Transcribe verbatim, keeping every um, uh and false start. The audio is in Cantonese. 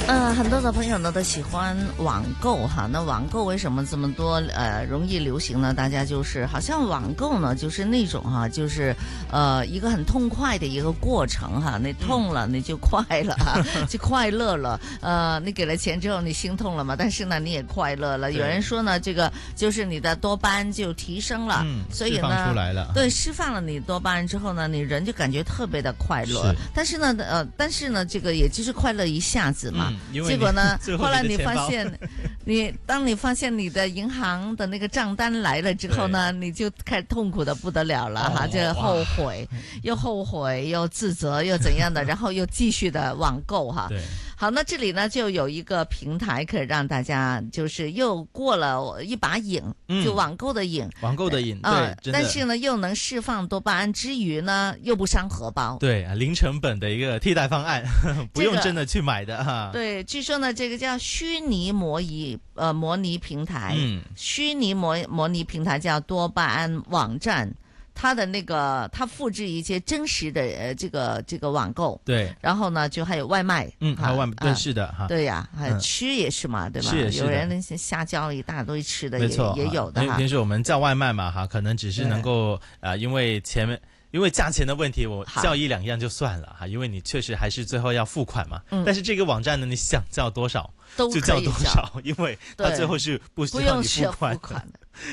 呃，很多的朋友呢都喜欢网购哈，那网购为什么这么多呃容易流行呢？大家就是好像网购呢就是那种哈，就是呃一个很痛快的一个过程哈，你痛了你就快了哈，就快乐了。呃，你给了钱之后你心痛了嘛，但是呢你也快乐了。有人说呢，这个就是你的多巴胺就提升了， 嗯， 所以呢释放出来了， 对，释放了你多巴胺之后呢，你人就感觉特别的快乐。 是但是呢，呃，但是呢，这个也就是快乐一下子嘛。 嗯因为结果呢， 最后后来你你的钱包发现，你当你发现你的银行的那个账单来了之后呢，你就开始痛苦的不得了了哈， 哦就后悔，又后悔又自责又怎样的，然后又继续的网购哈。 对。 好，那这里呢就有一个平台可以让大家就是又过了一把瘾， 嗯就网购的瘾， 网购的瘾，对， 呃真的但是呢又能释放多巴胺之余呢，又不伤荷包。 对啊，零成本的一个替代方案，不用真的去买的哈。 对，据说呢，这个叫虚拟模拟呃模拟平台， 嗯， 虚拟模模拟平台叫多巴胺网站。它的那个，它复制一些真实的呃这个这个网购， 对， 然后呢就还有外卖， 嗯，还有外卖，对， 啊是的哈。 对呀，还有嗯吃也是嘛，对吧？ 是是的有人那些瞎交一大堆吃的也没错， 也有的哈因为平。时我们叫外卖嘛哈，可能只是能够啊、呃，因为前面。因为价钱的问题，我叫一两样就算了哈，因为你确实还是最后要付款嘛。 嗯、 但是这个网站呢，你想叫多少都就叫多少，因为它对最后是不需不要你用需要付款付款的。